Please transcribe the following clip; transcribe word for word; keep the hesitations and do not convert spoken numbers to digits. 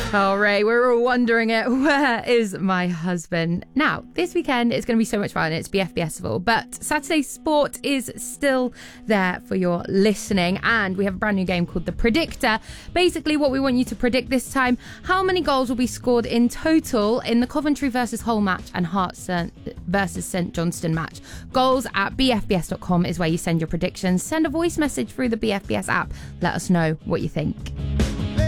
Oh, Ray, we're all wondering it. Where is my husband? Now, this weekend is going to be so much fun. It's B F B Festival, but Saturday Sport is still there for your listening, and we have a brand new game called The Predictor. Basically, what we want you to predict this time, how many goals will be scored in total in the Coventry versus Hull match and Hearts versus St Johnstone match. Goals at b f b s dot com is where you send your predictions. Send a voice message through the B F B S app. Let us know what you think.